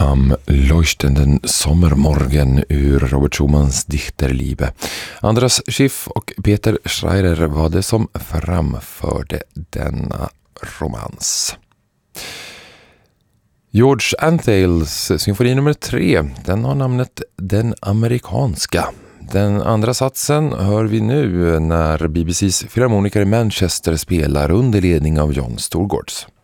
Am leuchtenden Sommermorgen ur Robert Schumans Dichterliebe. Andras Schiff och Peter Schreier var det som framförde denna romans. George Antheils symfoni nummer 3, den har namnet Den amerikanska. Den andra satsen hör vi nu när BBCs filharmoniker i Manchester spelar under ledning av John Storgårds.